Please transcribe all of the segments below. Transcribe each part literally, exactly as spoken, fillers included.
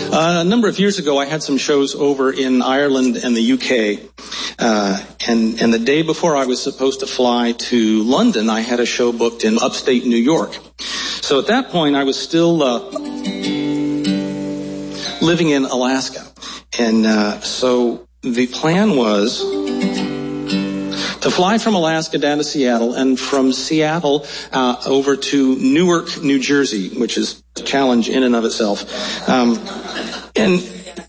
Uh, a number of years ago, I had some shows over in Ireland and the U K. Uh, and, and the day before I was supposed to fly to London, I had a show booked in upstate New York. So at that point, I was still uh, living in Alaska. And uh, so the plan was to fly from Alaska down to Seattle, and from Seattle uh, over to Newark, New Jersey, which is a challenge in and of itself. Um, and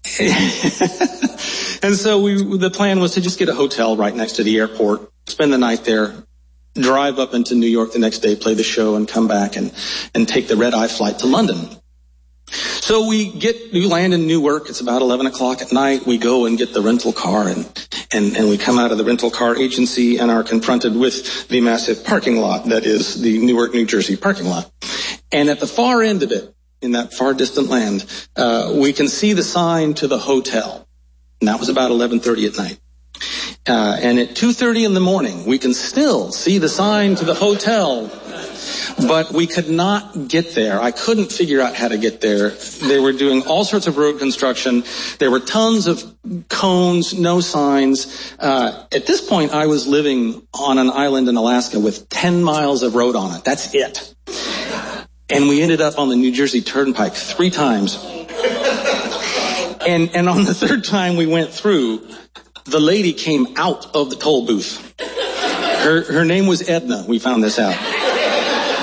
and so we, the plan was to just get a hotel right next to the airport, spend the night there, drive up into New York the next day, play the show, and come back and, and take the red-eye flight to London. So we get, we land in Newark. It's about eleven o'clock at night. We go and get the rental car, and, and, and we come out of the rental car agency and are confronted with the massive parking lot that is the Newark, New Jersey parking lot. And at the far end of it, in that far distant land, uh, we can see the sign to the hotel. And that was about eleven thirty at night. Uh, and at two thirty in the morning, we can still see the sign to the hotel. But we could not get there. I couldn't figure out how to get there. They were doing all sorts of road construction. There were tons of cones, no signs. Uh, at this point, I was living on an island in Alaska with ten miles of road on it. That's it. And we ended up on the New Jersey Turnpike three times. And, and on the third time we went through, the lady came out of the toll booth. Her, her name was Edna. We found this out.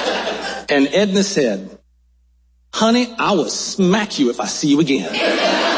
And Edna said, "Honey, I will smack you if I see you again."